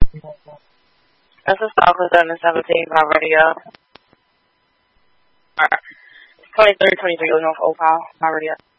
This is Falcon 717 Pal Radio. 2323 North Opal, Pal Radio.